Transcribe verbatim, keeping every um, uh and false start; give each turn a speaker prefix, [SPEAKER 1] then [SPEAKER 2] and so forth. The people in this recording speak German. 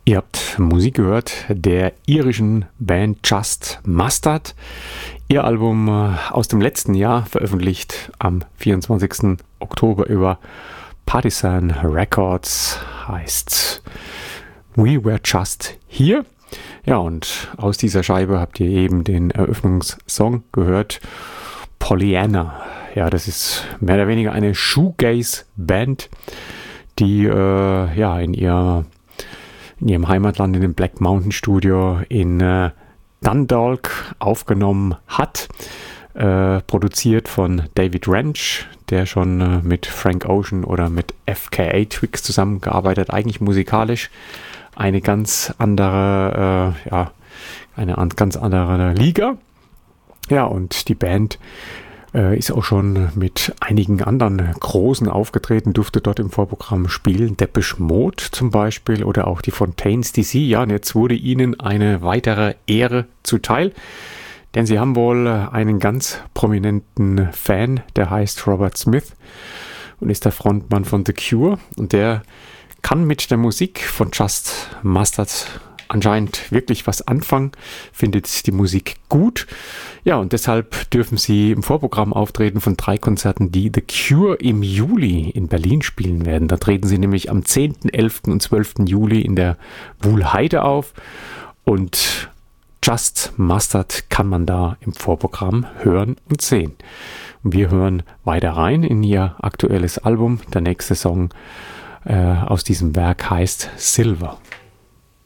[SPEAKER 1] Ihr habt Musik gehört der irischen Band Just Mustard. Ihr Album äh, aus dem letzten Jahr, veröffentlicht am vierundzwanzigsten Oktober über Partisan Records, heißt We Were Just Here. Ja, und aus dieser Scheibe habt ihr eben den Eröffnungssong gehört, Pollyanna. Ja, das ist mehr oder weniger eine Shoegaze-Band, die äh, ja in ihr in ihrem Heimatland in dem Black Mountain Studio in äh, Dundalk aufgenommen hat. Äh, produziert von David Wrench, der schon äh, mit Frank Ocean oder mit F K A Twigs zusammengearbeitet hat, eigentlich musikalisch eine ganz andere, äh, ja, eine an, ganz andere Liga. Ja, und die Band äh, ist auch schon mit einigen anderen Großen aufgetreten, durfte dort im Vorprogramm spielen, Depeche Mode zum Beispiel oder auch die Fontaines D C. Ja, und jetzt wurde ihnen eine weitere Ehre zuteil, denn sie haben wohl einen ganz prominenten Fan, der heißt Robert Smith und ist der Frontmann von The Cure, und der kann mit der Musik von Just Mustard anscheinend wirklich was anfangen, findet die Musik gut. Ja, und deshalb dürfen sie im Vorprogramm auftreten von drei Konzerten, die The Cure im Juli in Berlin spielen werden. Da treten sie nämlich am zehnten, elften und zwölften Juli in der Wuhlheide auf, und Just Mustard kann man da im Vorprogramm hören und sehen. Und wir hören weiter rein in ihr aktuelles Album. Der nächste Song äh, aus diesem Werk heißt Silver.